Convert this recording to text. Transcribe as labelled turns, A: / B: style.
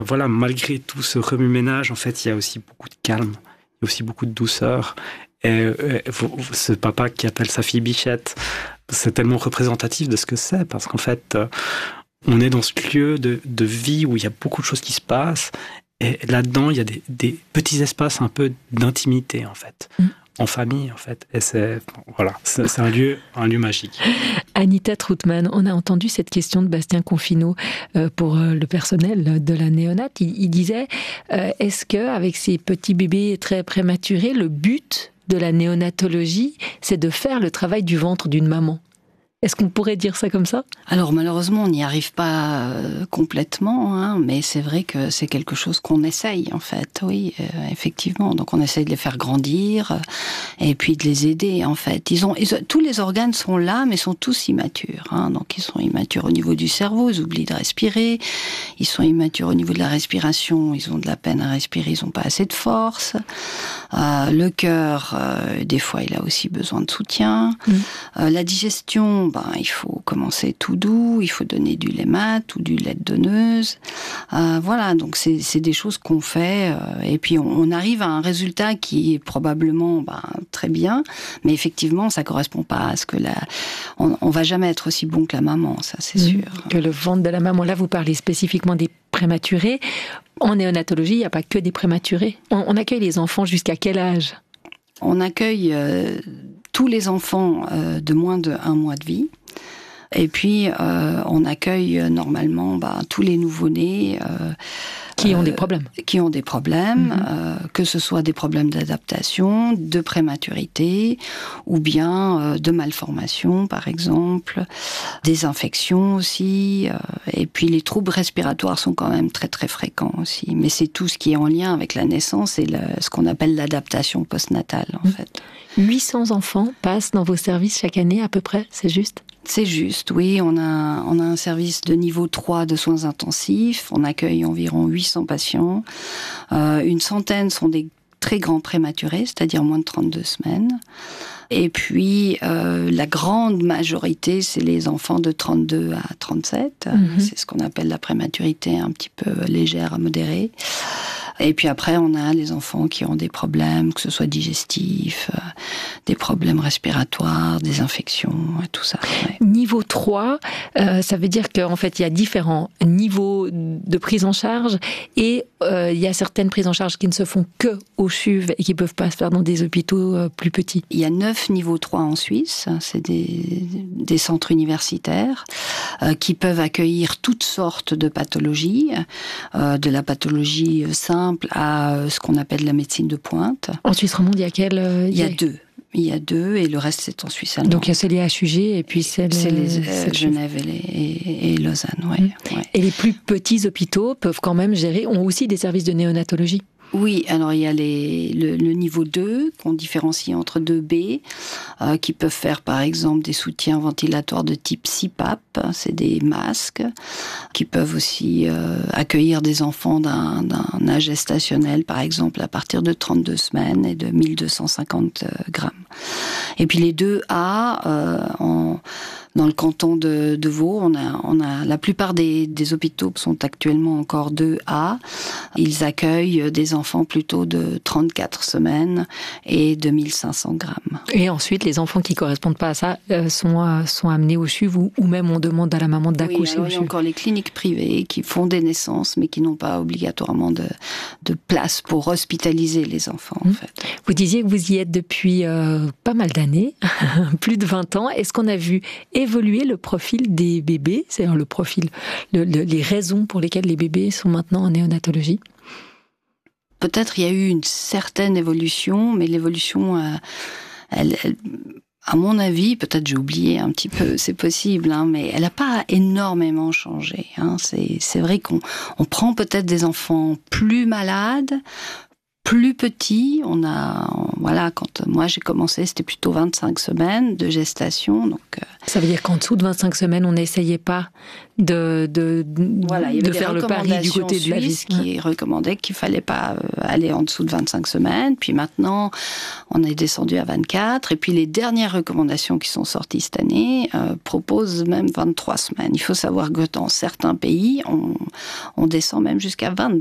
A: voilà, malgré tout ce remue-ménage, en fait, il y a aussi beaucoup de calme, il y a aussi beaucoup de douceur. Et ce papa qui appelle sa fille Bichette, c'est tellement représentatif de ce que c'est, parce qu'en fait, on est dans ce lieu de vie où il y a beaucoup de choses qui se passent, et là-dedans, il y a des petits espaces un peu d'intimité, en fait. En famille, en fait. Et c'est un lieu magique.
B: Anita Troutman, on a entendu cette question de Bastien Confineau pour le personnel de la néonate. Il disait, est-ce qu'avec ces petits bébés très prématurés, le but de la néonatologie, c'est de faire le travail du ventre d'une maman ? Est-ce qu'on pourrait dire ça comme ça ?
C: Alors malheureusement, on n'y arrive pas complètement, mais c'est vrai que c'est quelque chose qu'on essaye en fait, oui, effectivement. Donc on essaye de les faire grandir et puis de les aider en fait. Tous les organes sont là, mais sont tous immatures. Donc ils sont immatures au niveau du cerveau, ils oublient de respirer. Ils sont immatures au niveau de la respiration, ils ont de la peine à respirer, ils n'ont pas assez de force. Le cœur, des fois, il a aussi besoin de soutien. La digestion, il faut commencer tout doux, il faut donner du lait mat ou du lait de donneuse. Voilà, donc c'est des choses qu'on fait. Et puis on arrive à un résultat qui est probablement très bien, mais effectivement, ça correspond pas à ce que on va jamais être aussi bon que la maman, ça c'est sûr.
B: Que le ventre de la maman. Là, vous parlez spécifiquement des prématurés. En néonatologie, il n'y a pas que des prématurés. On accueille les enfants jusqu'à quel âge ?
C: On accueille tous les enfants de moins de 1 mois de vie. Et puis, on accueille normalement tous les nouveau-nés
B: qui ont des problèmes.
C: Que ce soit des problèmes d'adaptation, de prématurité, ou bien de malformation, par exemple, des infections aussi. Et puis, les troubles respiratoires sont quand même très, très fréquents aussi. Mais c'est tout ce qui est en lien avec la naissance et ce qu'on appelle l'adaptation postnatale, en fait.
B: 800 enfants passent dans vos services chaque année, à peu près, c'est juste ?
C: C'est juste, oui. On a un service de niveau 3 de soins intensifs. On accueille environ 800 patients. Une centaine sont des très grands prématurés, c'est-à-dire moins de 32 semaines. Et puis, la grande majorité, c'est les enfants de 32 à 37. C'est ce qu'on appelle la prématurité un petit peu légère à modérée. Et puis après, on a les enfants qui ont des problèmes, que ce soit digestifs, des problèmes respiratoires, des infections, tout ça. Ouais.
B: Niveau 3, ça veut dire qu'en fait, il y a différents niveaux de prise en charge et il y a certaines prises en charge qui ne se font que au CHUV et qui ne peuvent pas se faire dans des hôpitaux plus petits.
C: Il y a 9 niveaux 3 en Suisse, c'est des centres universitaires qui peuvent accueillir toutes sortes de pathologies, de la pathologie simple à ce qu'on appelle la médecine de pointe.
B: En Suisse romande, il y a quelle
C: Il y a deux et le reste c'est en Suisse allemande.
B: Donc il y a celle à HUG et puis celle
C: Genève et Lausanne, ouais.
B: Et les plus petits hôpitaux peuvent quand même ont aussi des services de néonatologie.
C: Oui, alors il y a le niveau 2 qu'on différencie entre 2B, qui peuvent faire par exemple des soutiens ventilatoires de type CPAP, c'est des masques, qui peuvent aussi accueillir des enfants d'un âge gestationnel, par exemple à partir de 32 semaines et de 1250 grammes. Et puis les 2A, dans le canton de Vaud, on a la plupart des hôpitaux sont actuellement encore 2A. Ils accueillent des enfants plutôt de 34 semaines et de 1500 grammes.
B: Et ensuite, les enfants qui correspondent pas à ça sont amenés au CHUV ou même on demande à la maman d'accoucher au CHUV.
C: Il y a encore les cliniques privées qui font des naissances mais qui n'ont pas obligatoirement de place pour hospitaliser les enfants, en fait.
B: Vous disiez que vous y êtes depuis pas mal d'années, plus de 20 ans. Est-ce qu'on a vu évoluer le profil des bébés, c'est-à-dire le profil, les raisons pour lesquelles les bébés sont maintenant en néonatologie ?
C: Peut-être il y a eu une certaine évolution, mais l'évolution, elle, à mon avis, peut-être j'ai oublié un petit peu, c'est possible, mais elle n'a pas énormément changé. C'est vrai qu'on prend peut-être des enfants plus malades, plus petits, quand moi j'ai commencé, c'était plutôt 25 semaines de gestation. Donc,
B: ça veut dire qu'en dessous de 25 semaines, on n'essayait pas de faire le pari du côté de la vie.
C: Qui recommandait qu'il fallait pas aller en dessous de 25 semaines. Puis maintenant, on est descendu à 24. Et puis les dernières recommandations qui sont sorties cette année proposent même 23 semaines. Il faut savoir que dans certains pays, on descend même jusqu'à 22.